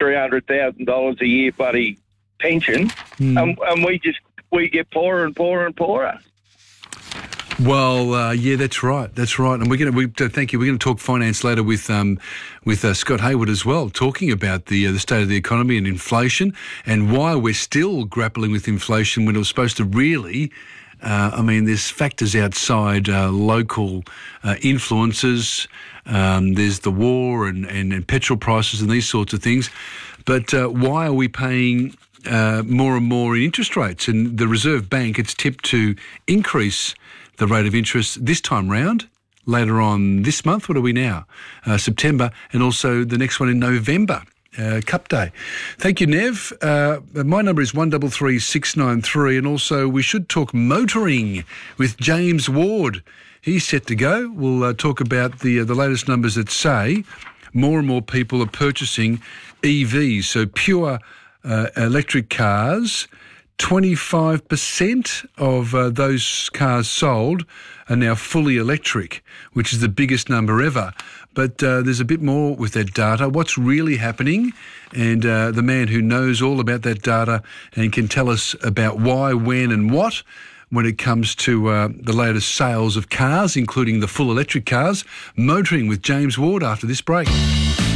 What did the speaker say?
$300,000 a year bloody pension, and we get poorer and poorer and poorer. Well, yeah, that's right. And thank you. We're going to talk finance later with Scott Hayward as well, talking about the state of the economy and inflation and why we're still grappling with inflation when it was supposed to really. There's factors outside local influences. There's the war and petrol prices and these sorts of things. But why are we paying more and more in interest rates? And the Reserve Bank, it's tipped to increase the rate of interest this time round, later on this month. What are we now? September, and also the next one in November, Cup Day. Thank you, Nev. My number is 133693, and also we should talk motoring with James Ward. He's set to go. We'll talk about the latest numbers that say more and more people are purchasing EVs, so pure electric cars. 25% of those cars sold are now fully electric, which is the biggest number ever. But there's a bit more with that data. What's really happening? And the man who knows all about that data and can tell us about why, when and what when it comes to the latest sales of cars, including the full electric cars. Motoring with James Ward after this break.